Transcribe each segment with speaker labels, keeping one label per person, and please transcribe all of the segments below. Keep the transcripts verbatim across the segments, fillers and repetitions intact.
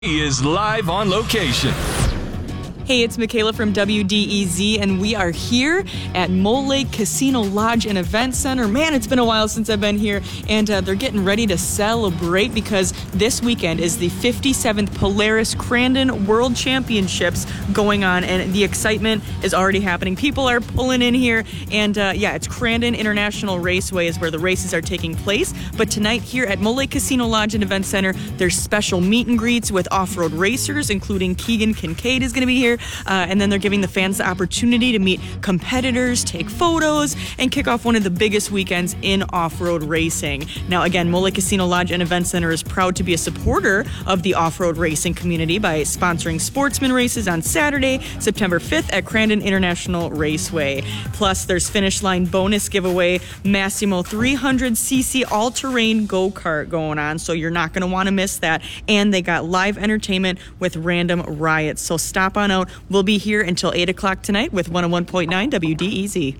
Speaker 1: He is live on location.
Speaker 2: Hey, it's Michaela from W D E Z, and we are here at Mole Lake Casino Lodge and Event Center. Man, it's been a while since I've been here, and uh, they're getting ready to celebrate because this weekend is the fifty-seventh Polaris Crandon World Championships going on, and the excitement is already happening. People are pulling in here, and uh, yeah, it's Crandon International Raceway is where the races are taking place. But tonight here at Mole Lake Casino Lodge and Event Center, there's special meet and greets with off-road racers, including Keegan Kincaid is going to be here. Uh, and then they're giving the fans the opportunity to meet competitors, take photos, and kick off one of the biggest weekends in off-road racing. Now, again, Mole Lake Casino Lodge and Event Center is proud to be a supporter of the off-road racing community by sponsoring sportsman races on Saturday, September fifth at Crandon International Raceway. Plus, there's finish line bonus giveaway, Massimo three hundred c c all-terrain go-kart going on, so you're not going to want to miss that. And they got live entertainment with Random Riots, so stop on out. We'll be here until eight o'clock tonight with one oh one point nine W D E Z.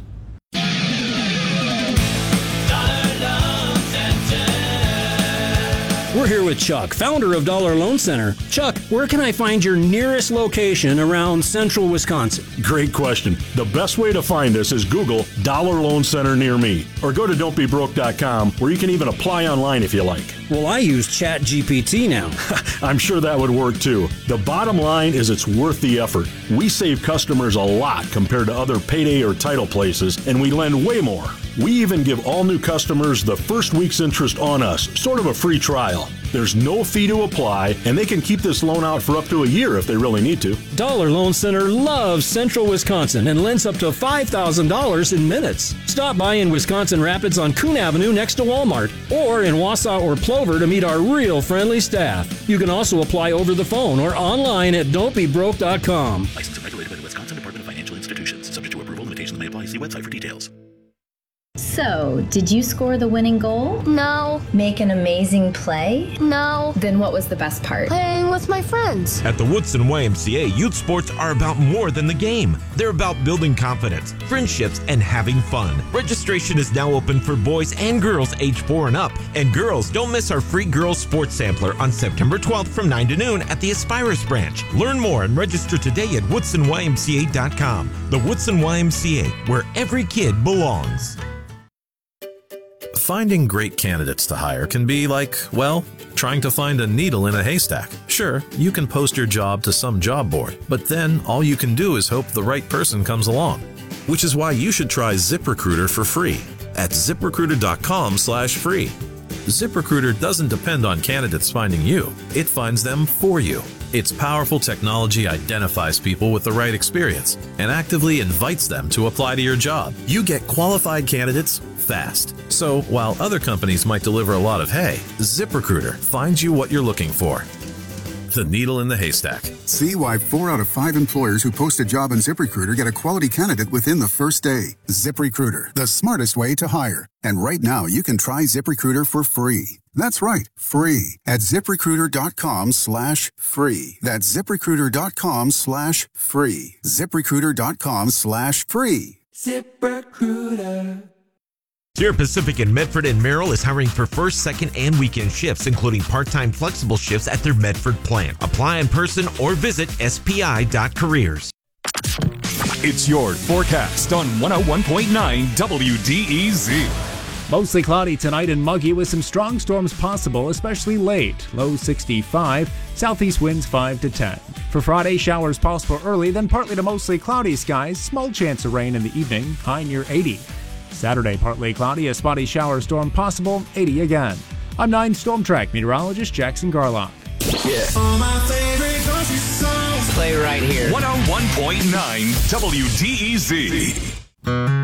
Speaker 3: We're here with Chuck, founder of Dollar Loan Center. Chuck, where can I find your nearest location around central Wisconsin?
Speaker 4: Great question. The best way to find us is Google Dollar Loan Center near me, or go to don't be broke dot com, where you can even apply online if you like.
Speaker 3: Well, I use Chat G P T now.
Speaker 4: I'm sure that would work too. The bottom line is it's worth the effort. We save customers a lot compared to other payday or title places, and we lend way more. We even give all new customers the first week's interest on us, sort of a free trial. There's no fee to apply, and they can keep this loan out for up to a year if they really need to.
Speaker 3: Dollar Loan Center loves central Wisconsin and lends up to five thousand dollars in minutes. Stop by in Wisconsin Rapids on Coon Avenue next to Walmart, or in Wausau or Plover to meet our real friendly staff. You can also apply over the phone or online at don't be broke dot com.
Speaker 5: Licensed and regulated by the Wisconsin Department of Financial Institutions. Subject to approval, limitations may apply. See website for details.
Speaker 6: So, did you score the winning goal?
Speaker 7: No.
Speaker 6: Make an amazing play?
Speaker 7: No.
Speaker 6: Then what was the best part?
Speaker 7: Playing with my friends.
Speaker 8: At the Woodson Y M C A, youth sports are about more than the game. They're about building confidence, friendships, and having fun. Registration is now open for boys and girls age four and up. And girls, don't miss our free girls sports sampler on September twelfth from nine to noon at the Aspirus branch. Learn more and register today at woodson y m c a dot com. The Woodson Y M C A, where every kid belongs.
Speaker 9: Finding great candidates to hire can be like, well, trying to find a needle in a haystack. Sure, you can post your job to some job board, but then all you can do is hope the right person comes along. Which is why you should try ZipRecruiter for free at zip recruiter dot com slash free. ZipRecruiter doesn't depend on candidates finding you. It finds them for you. Its powerful technology identifies people with the right experience and actively invites them to apply to your job. You get qualified candidates fast. So while other companies might deliver a lot of hay, ZipRecruiter finds you what you're looking for. The needle in the haystack.
Speaker 10: See why four out of five employers who post a job on ZipRecruiter get a quality candidate within the first day. ZipRecruiter, the smartest way to hire. And right now, you can try ZipRecruiter for free. That's right, free at zip recruiter dot com slash free. That's zip recruiter dot com slash free. zip recruiter dot com slash free.
Speaker 11: ZipRecruiter.
Speaker 8: Sierra Pacific in Medford and Merrill is hiring for first, second, and weekend shifts, including part-time flexible shifts at their Medford plant. Apply in person or visit S P I dot careers.
Speaker 1: It's your forecast on one oh one point nine W D E Z.
Speaker 12: Mostly cloudy tonight and muggy with some strong storms possible, especially late. Low sixty-five, southeast winds five to ten. For Friday, showers possible early, then partly to mostly cloudy skies. Small chance of rain in the evening, high near eighty. Saturday, partly cloudy, a spotty shower storm possible, eighty again. I'm nine Storm Track meteorologist Jackson Garlock.
Speaker 1: Yeah.
Speaker 11: All my favorite country songs.
Speaker 1: Play right here. one oh one point nine W D E Z.